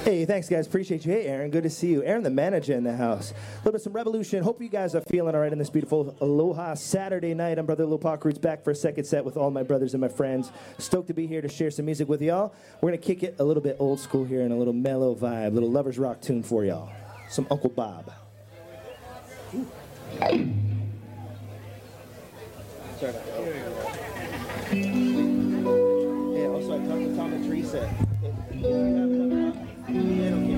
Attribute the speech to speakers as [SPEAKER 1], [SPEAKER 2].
[SPEAKER 1] Hey, thanks, guys. Appreciate you. Hey, Aaron, good to see you. Aaron, the manager in the house. A little bit of some revolution. Hope you guys are feeling all right on this beautiful Aloha Saturday night. I'm Brother Lil Pac Roots, back for a second set with all my brothers and my friends. Stoked to be here to share some music with y'all. We're going to kick it a little bit old school here in a little mellow vibe, a little lovers rock tune for y'all. Some Uncle Bob. Sorry about that. Hey, also I talked to Tom and Teresa. Yeah, okay.